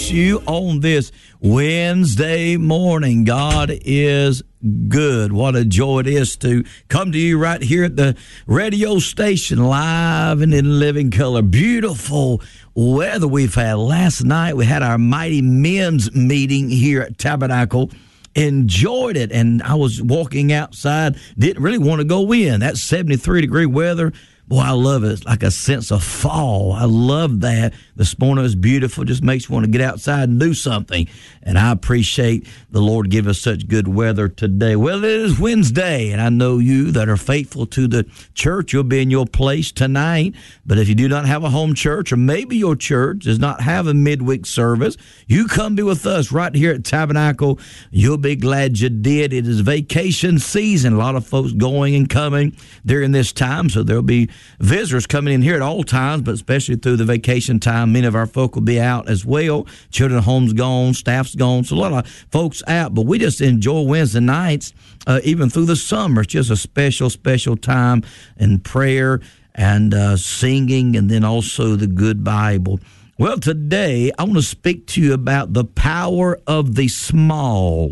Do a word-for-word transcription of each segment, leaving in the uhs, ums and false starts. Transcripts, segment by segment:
bless you on this Wednesday morning. God is good. What a joy it is to come to you right here at the radio station, live and in living color. Beautiful weather we've had. Last night we had our Mighty Men's meeting here at Tabernacle. Enjoyed it, and I was walking outside, didn't really want to go in. That seventy-three degree weather, boy, I love it. It's like a sense of fall. I love that. This morning was beautiful. Just makes you want to get outside and do something. And I appreciate the Lord give us such good weather today. Well, it is Wednesday, and I know you that are faithful to the church, you'll be in your place tonight. But if you do not have a home church, or maybe your church does not have a midweek service, you come be with us right here at Tabernacle. You'll be glad you did. It is vacation season. A lot of folks going and coming during this time, so there'll be visitors coming in here at all times, but especially through the vacation time. Many of our folk will be out as well. Children's home's gone, staff's gone, so a lot of folks out. But we just enjoy Wednesday nights, uh, even through the summer. It's just a special, special time in prayer and uh, singing, and then also the good Bible. Well, today I want to speak to you about the power of the small.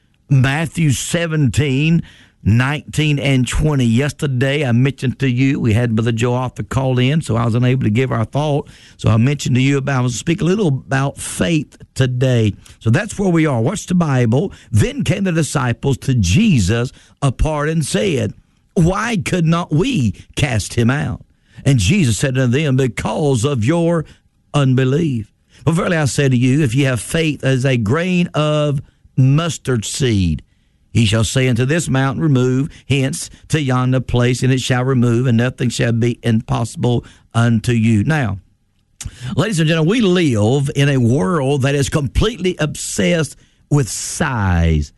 Matthew seventeen, nineteen and twenty. Yesterday, I mentioned to you, we had Brother Joe Arthur call in, so I was unable to give our thought. So I mentioned to you about, I will speak a little about faith today. So that's where we are. Watch the Bible. Then came the disciples to Jesus apart and said, why could not we cast him out? And Jesus said unto them, because of your unbelief. But verily I say to you, if you have faith as a grain of mustard seed, he shall say unto this mountain, remove hence to yonder place, and it shall remove, and nothing shall be impossible unto you. Now, ladies and gentlemen, we live in a world that is completely obsessed with size.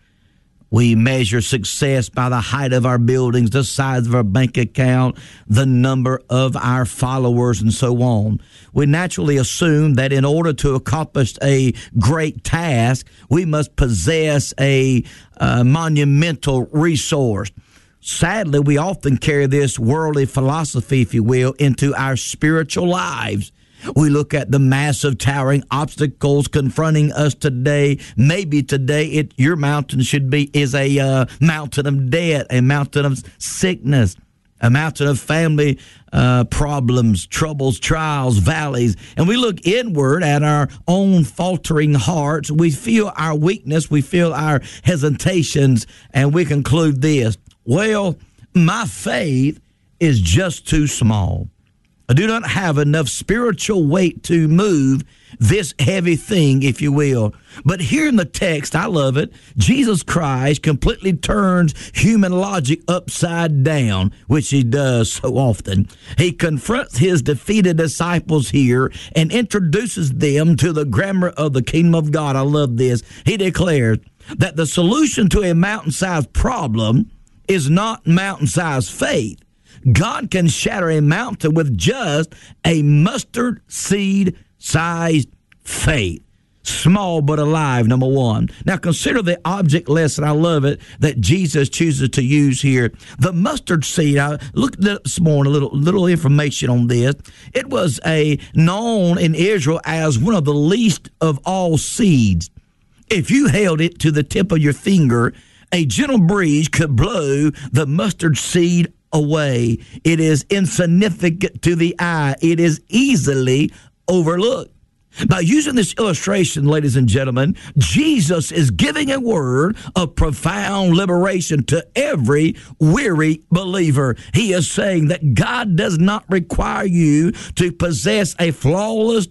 We measure success by the height of our buildings, the size of our bank account, the number of our followers, and so on. We naturally assume that in order to accomplish a great task, we must possess a uh, monumental resource. Sadly, we often carry this worldly philosophy, if you will, into our spiritual lives. We look at the massive towering obstacles confronting us today. Maybe today it your mountain should be is a uh, mountain of debt, a mountain of sickness, a mountain of family uh, problems, troubles, trials, valleys. And we look inward at our own faltering hearts. We feel our weakness. We feel our hesitations. And we conclude this: well, my faith is just too small. I do not have enough spiritual weight to move this heavy thing, if you will. But here in the text, I love it, Jesus Christ completely turns human logic upside down, which he does so often. He confronts his defeated disciples here and introduces them to the grammar of the kingdom of God. I love this. He declares that the solution to a mountain-sized problem is not mountain-sized faith. God can shatter a mountain with just a mustard seed sized faith. Small but alive, number one. Now consider the object lesson, I love it, that Jesus chooses to use here. The mustard seed, I looked at this morning, a little, little information on this. It was a known in Israel as one of the least of all seeds. If you held it to the tip of your finger, a gentle breeze could blow the mustard seed away. It is insignificant to the eye. It is easily overlooked. By using this illustration, ladies and gentlemen, Jesus is giving a word of profound liberation to every weary believer. He is saying that God does not require you to possess a flawless,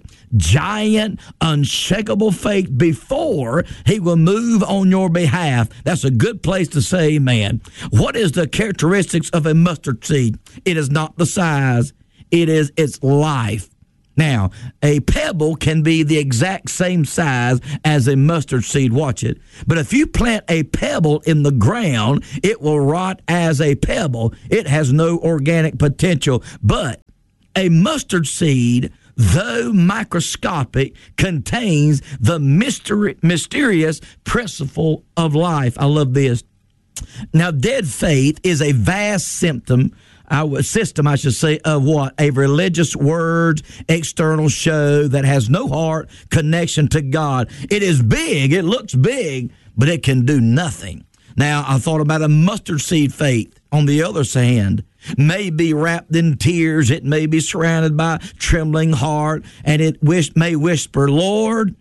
giant, unshakable faith before he will move on your behalf. That's a good place to say amen. What is the characteristics of a mustard seed? It is not the size. It is its life. Now, a pebble can be the exact same size as a mustard seed. Watch it. But if you plant a pebble in the ground, it will rot as a pebble. It has no organic potential. But a mustard seed, though microscopic, contains the mystery, mysterious principle of life. I love this. Now, dead faith is a vast symptom our system, I should say, of what? A religious words, external show that has no heart connection to God. It is big. It looks big, but it can do nothing. Now, I thought about a mustard seed faith on the other hand. May be wrapped in tears. It may be surrounded by trembling heart, and it wish, may whisper, Lord,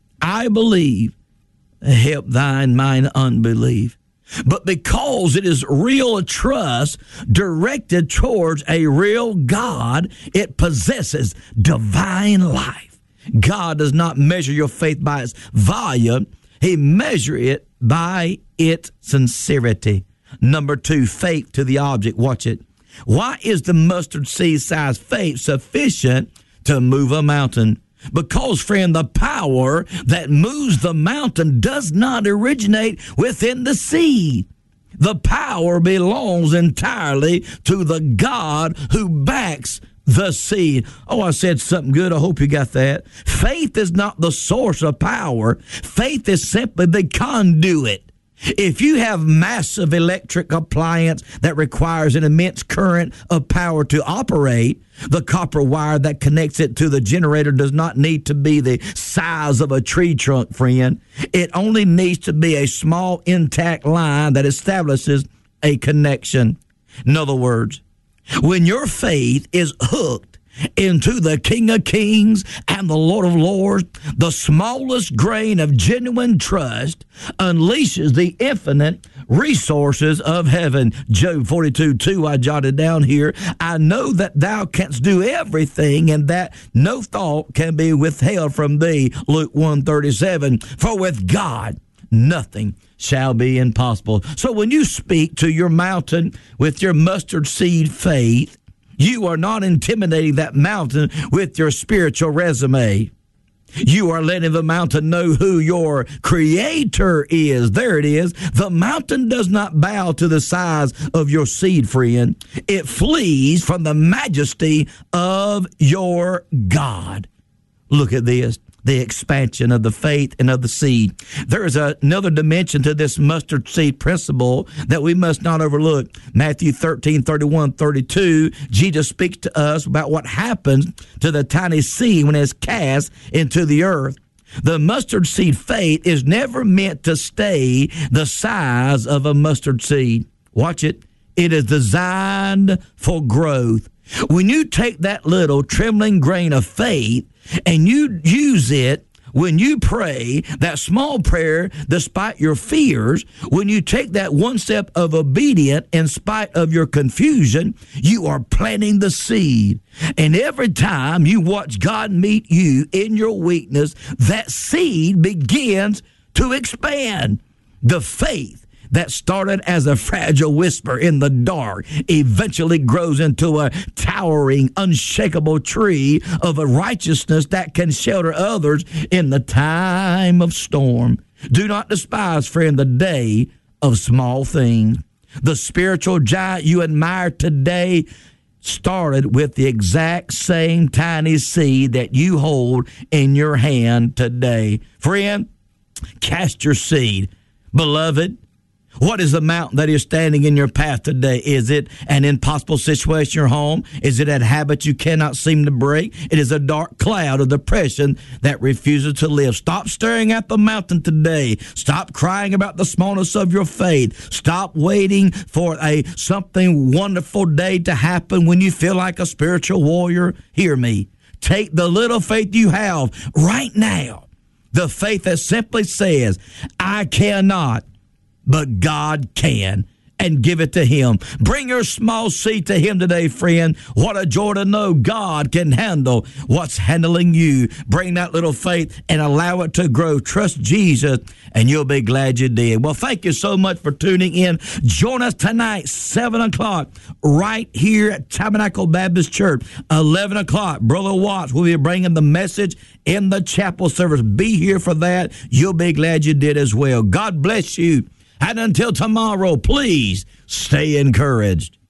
I believe, help thine mine unbelief. But because it is real trust directed towards a real God, it possesses divine life. God does not measure your faith by its volume. He measures it by its sincerity. Number two, faith to the object. Watch it. Why is the mustard seed size faith sufficient to move a mountain? Because, friend, the power that moves the mountain does not originate within the seed. The power belongs entirely to the God who backs the seed. Oh, I said something good. I hope you got that. Faith is not the source of power. Faith is simply the conduit. If you have massive electric appliance that requires an immense current of power to operate, the copper wire that connects it to the generator does not need to be the size of a tree trunk, friend. It only needs to be a small intact line that establishes a connection. In other words, when your faith is hooked into the King of Kings and the Lord of Lords, the smallest grain of genuine trust unleashes the infinite resources of heaven. Job forty-two two, I jotted down here. I know that thou canst do everything, and that no thought can be withheld from thee. Luke one thirty-seven. For with God nothing shall be impossible. So when you speak to your mountain with your mustard seed faith, you are not intimidating that mountain with your spiritual resume. You are letting the mountain know who your creator is. There it is. The mountain does not bow to the size of your seed, friend. It flees from the majesty of your God. Look at this. The expansion of the faith and of the seed. There is a, another dimension to this mustard seed principle that we must not overlook. Matthew thirteen, thirty-one, thirty-two, Jesus speaks to us about what happens to the tiny seed when it's cast into the earth. The mustard seed faith is never meant to stay the size of a mustard seed. Watch it. It is designed for growth. When you take that little trembling grain of faith and you use it when you pray, that small prayer despite your fears, when you take that one step of obedience in spite of your confusion, you are planting the seed. And every time you watch God meet you in your weakness, that seed begins to expand. The faith that started as a fragile whisper in the dark eventually grows into a towering, unshakable tree of a righteousness that can shelter others in the time of storm. Do not despise, friend, the day of small things. The spiritual giant you admire today started with the exact same tiny seed that you hold in your hand today. Friend, cast your seed. Beloved, what is the mountain that is standing in your path today? Is it an impossible situation in your home? Is it a habit you cannot seem to break? It is a dark cloud of depression that refuses to live. Stop staring at the mountain today. Stop crying about the smallness of your faith. Stop waiting for a something wonderful day to happen when you feel like a spiritual warrior. Hear me. Take the little faith you have right now. The faith that simply says, I cannot, but God can, and give it to Him. Bring your small seed to Him today, friend. What a joy to know God can handle what's handling you. Bring that little faith and allow it to grow. Trust Jesus, and you'll be glad you did. Well, thank you so much for tuning in. Join us tonight, seven o'clock, right here at Tabernacle Baptist Church. eleven o'clock, Brother Watts will be bringing the message in the chapel service. Be here for that. You'll be glad you did as well. God bless you. And until tomorrow, please stay encouraged.